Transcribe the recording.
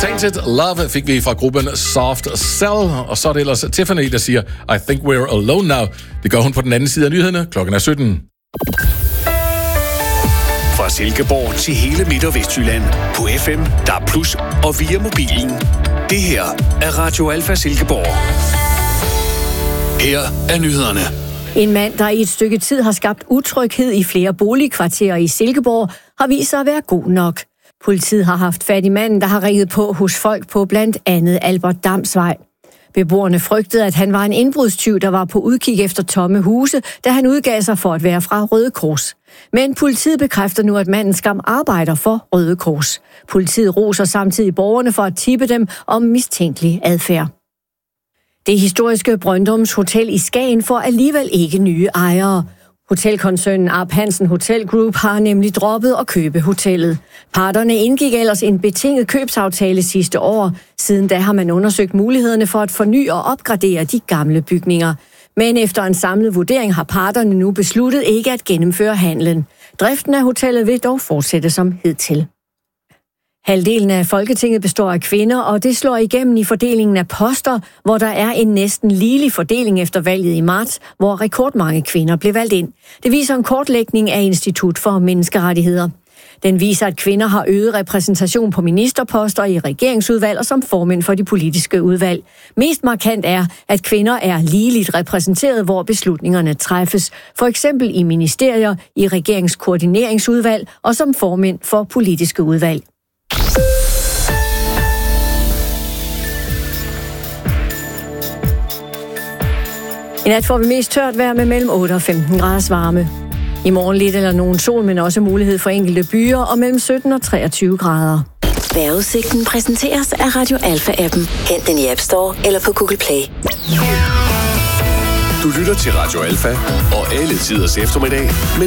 Tainted Love fik vi fra gruppen Soft Cell, og så er det ellers Tiffany, der siger I think we're alone now. Det gør hun på den anden side af nyhederne. Klokken er 17. Fra Silkeborg til hele Midt- og Vestjylland. På FM, DAB+, og via mobilen. Det her er Radio Alfa Silkeborg. Her er nyhederne. En mand, der i et stykke tid har skabt utryghed i flere boligkvarterer i Silkeborg, har vist sig at være god nok. Politiet har haft fat i manden, der har ringet på hos folk på blandt andet Albert Damsvej. Beboerne frygtede, at han var en indbrudstyv, der var på udkig efter tomme huse, da han udgav sig for at være fra Røde Kors. Men politiet bekræfter nu, at manden skam arbejder for Røde Kors. Politiet roser samtidig borgerne for at tippe dem om mistænkelig adfærd. Det historiske Brøndums Hotel i Skagen får alligevel ikke nye ejere. Hotelkoncernen Arp Hansen Hotel Group har nemlig droppet at købe hotellet. Parterne indgik ellers en betinget købsaftale sidste år. Siden da har man undersøgt mulighederne for at forny og opgradere de gamle bygninger. Men efter en samlet vurdering har parterne nu besluttet ikke at gennemføre handlen. Driften af hotellet vil dog fortsætte som hidtil. Halvdelen af Folketinget består af kvinder, og det slår igennem i fordelingen af poster, hvor der er en næsten ligelig fordeling efter valget i marts, hvor rekordmange kvinder blev valgt ind. Det viser en kortlægning af Institut for Menneskerettigheder. Den viser, at kvinder har øget repræsentation på ministerposter i regeringsudvalg og som formænd for de politiske udvalg. Mest markant er, at kvinder er ligeligt repræsenteret, hvor beslutningerne træffes. For eksempel i ministerier, i regeringskoordineringsudvalg og som formænd for politiske udvalg. I nat får vi mest tørt vejr med mellem 8 og 15 graders varme. I morgen lidt eller nogen sol, men også mulighed for enkelte byer og mellem 17 og 23 grader. Vejrudsigten præsenteres af Radio Alfa-appen. Hent den i App Store eller på Google Play. Du lytter til Radio Alfa og alle tiders eftermiddag med